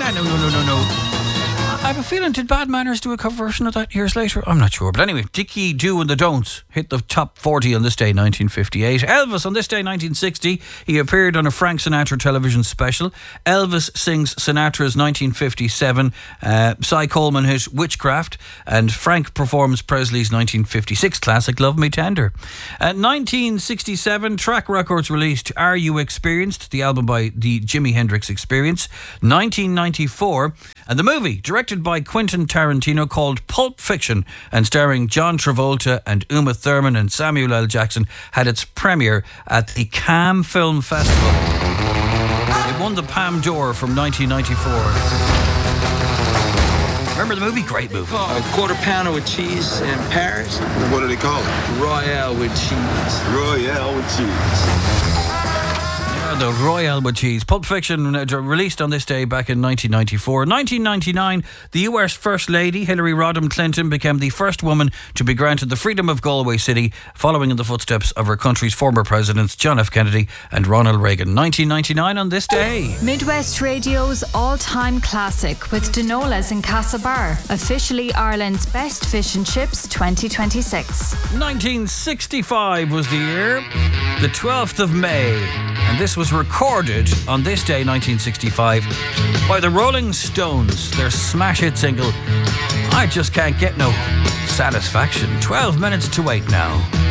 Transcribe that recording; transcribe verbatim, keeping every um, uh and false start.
Ah, no, no, no, no, no. I have a feeling, did Bad Manners do a cover version of that years later? I'm not sure. But anyway, Dickie Do and the Don'ts hit the top forty on this day, nineteen fifty-eight. Elvis on this day, nineteen sixty. He appeared on a Frank Sinatra television special. Elvis sings Sinatra's nineteen fifty-seven uh, Cy Coleman hit Witchcraft. And Frank performs Presley's nineteen fifty-six classic Love Me Tender. Uh, nineteen sixty-seven, Track Records released Are You Experienced? The album by the Jimi Hendrix Experience. nineteen ninety-four, and the movie, directed by Quentin Tarantino, called Pulp Fiction and starring John Travolta and Uma Thurman and Samuel L. Jackson, had its premiere at the Cannes Film Festival. It won the Palme d'Or from nineteen ninety-four. Remember the movie? Great movie. A quarter pounder with cheese in Paris. What do they call it? Royale with cheese. Royale with cheese. The Royale with cheese. Pulp Fiction, uh, released on this day back in nineteen ninety-four. nineteen ninety-nine, the U S First Lady, Hillary Rodham Clinton, became the first woman to be granted the freedom of Galway City, following in the footsteps of her country's former presidents John F. Kennedy and Ronald Reagan. nineteen ninety-nine on this day. Midwest Radio's all-time classic with Denolas in Castlebar, officially Ireland's best fish and chips twenty twenty-six. nineteen sixty-five was the year, the twelfth of May, and this was recorded on this day, nineteen sixty-five, by the Rolling Stones, their smash hit single I Just Can't Get No Satisfaction. twelve minutes to eight now.